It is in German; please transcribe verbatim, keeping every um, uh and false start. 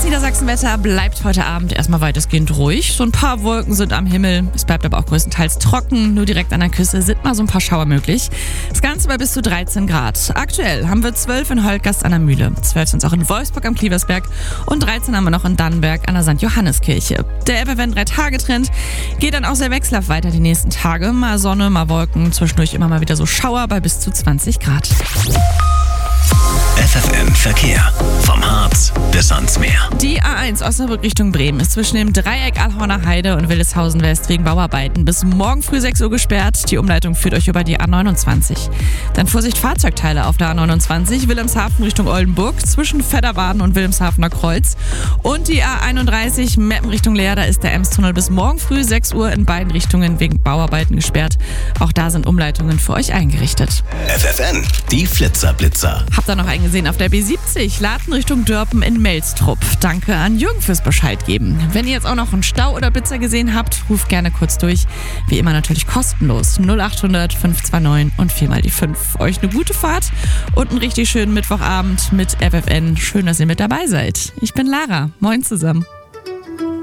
Niedersachsenwetter bleibt heute Abend erstmal weitestgehend ruhig. So ein paar Wolken sind am Himmel. Es bleibt aber auch größtenteils trocken. Nur direkt an der Küste sind mal so ein paar Schauer möglich. Das Ganze bei bis zu dreizehn Grad. Aktuell haben wir zwölf in Holtgast an der Mühle. zwölf sind es auch in Wolfsburg am Klieversberg. Und dreizehn haben wir noch in Dannenberg an der Sankt Johanneskirche. Der F F N drei Tage Trend geht dann auch sehr wechselhaft weiter die nächsten Tage. Mal Sonne, mal Wolken. Zwischendurch immer mal wieder so Schauer bei bis zu zwanzig Grad. F F N Verkehr. Vom Harz bis ans Meer. Die A eins Osnabrück Richtung Bremen ist zwischen dem Dreieck Allhorner Heide und Wildeshausen West wegen Bauarbeiten bis morgen früh sechs Uhr gesperrt. Die Umleitung führt euch über die A neunundzwanzig. Dann Vorsicht Fahrzeugteile auf der A neunundzwanzig, Wilhelmshaven Richtung Oldenburg, zwischen Fedderbaden und Wilhelmshavener Kreuz. Und die A einunddreißig Meppen Richtung Leer, da ist der Emstunnel bis morgen früh sechs Uhr in beiden Richtungen wegen Bauarbeiten gesperrt. Auch da sind Umleitungen für euch eingerichtet. F F N, die Flitzerblitzer. Habt ihr noch einen gesehen auf der B siebzig, Laden Richtung Dörpen in Melstrup. Danke an Jürgen fürs Bescheid geben. Wenn ihr jetzt auch noch einen Stau oder Blitzer gesehen habt, ruft gerne kurz durch. Wie immer natürlich kostenlos. null acht hundert fünf zwei neun und viermal die fünf. Euch eine gute Fahrt und einen richtig schönen Mittwochabend mit F F N. Schön, dass ihr mit dabei seid. Ich bin Lara. Moin zusammen.